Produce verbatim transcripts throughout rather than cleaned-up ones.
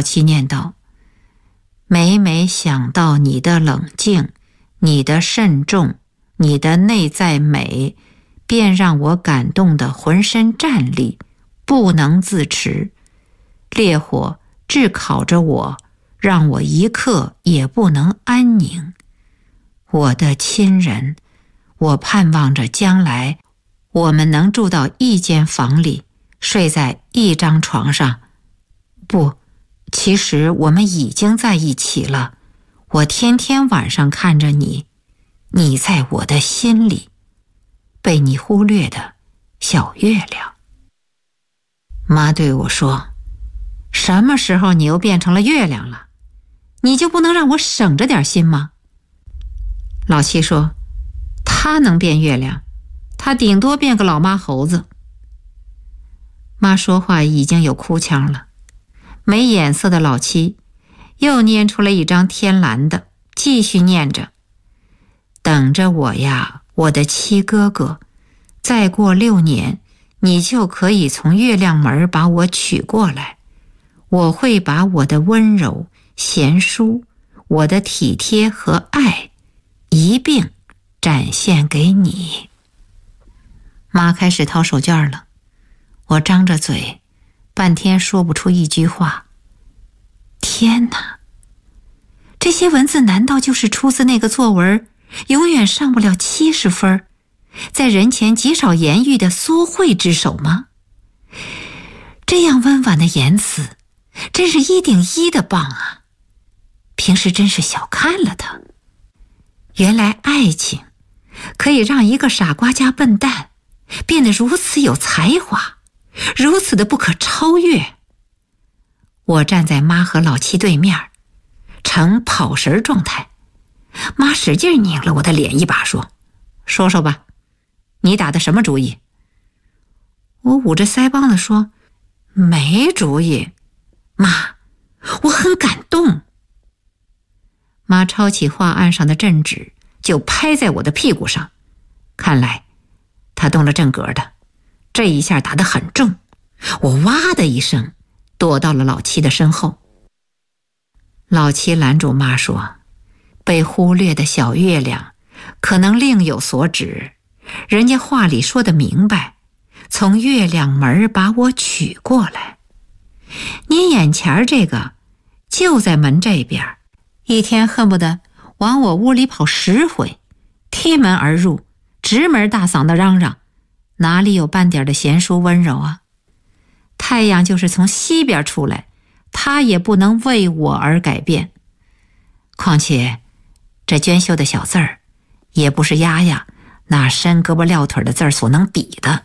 老七念道：每每想到你的冷静，你的慎重，你的内在美，便让我感动得浑身战栗，不能自持。烈火炙烤着我，让我一刻也不能安宁。我的亲人，我盼望着将来我们能住到一间房里，睡在一张床上。不，其实我们已经在一起了。我天天晚上看着你，你在我的心里，被你忽略的小月亮。妈对我说：什么时候你又变成了月亮了？你就不能让我省着点心吗？老七说：他能变月亮，他顶多变个老妈猴子。妈说话已经有哭腔了。没眼色的老七又拈出了一张天蓝的，继续念着：等着我呀，我的七哥哥，再过六年，你就可以从月亮门把我娶过来。我会把我的温柔、贤淑，我的体贴和爱一并展现给你。妈开始掏手绢了，我张着嘴，半天说不出一句话。天哪，这些文字难道就是出自那个作文永远上不了七十分，在人前极少言语的苏慧之手吗？这样温婉的言辞，真是一顶一的棒啊！平时真是小看了他。原来爱情可以让一个傻瓜加笨蛋变得如此有才华，如此的不可超越。我站在妈和老七对面，呈跑神状态。妈使劲拧了我的脸一把，说：说说吧，你打的什么主意？我捂着腮帮子说：没主意。妈，我很感动。妈抄起画案上的镇纸，就拍在我的屁股上。看来她动了正格的，这一下打得很重。我哇的一声躲到了老七的身后。老七拦住妈说：被忽略的小月亮可能另有所指，人家话里说得明白，从月亮门把我娶过来。你眼前这个就在门这边，一天恨不得往我屋里跑十回，贴门而入，直门大嗓的嚷嚷，哪里有半点的贤淑温柔啊？太阳就是从西边出来，它也不能为我而改变。况且这娟秀的小字儿，也不是丫丫那伸胳膊撂腿的字儿所能比的。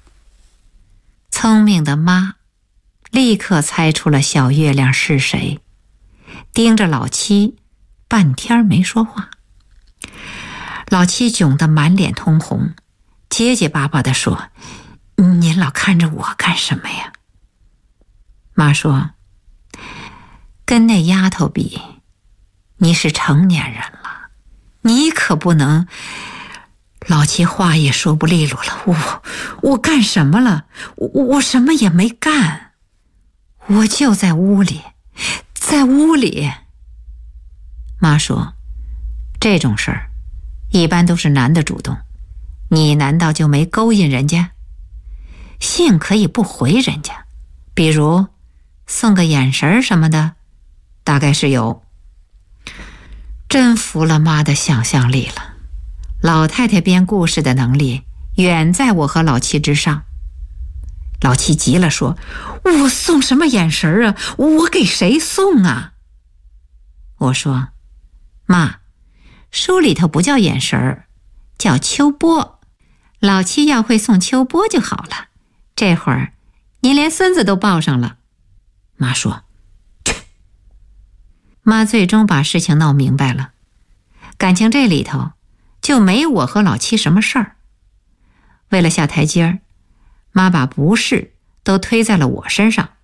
聪明的妈立刻猜出了小月亮是谁，盯着老七半天没说话。老七窘得满脸通红，结结巴巴地说：您老看着我干什么呀？妈说：跟那丫头比，你是成年人了，你可不能……老七话也说不利落了。我我干什么了？我我什么也没干，我就在屋里，在屋里。妈说：这种事儿一般都是男的主动，你难道就没勾引人家？信可以不回人家，比如送个眼神什么的，大概是有。真服了妈的想象力了，老太太编故事的能力远在我和老七之上。老七急了说：我送什么眼神啊？我给谁送啊？我说：妈，书里头不叫眼神，叫秋波。老七要会送秋波就好了，这会儿您连孙子都抱上了。妈说：去。妈最终把事情闹明白了，感情这里头就没我和老七什么事儿。为了下台阶儿，妈把不是都推在了我身上。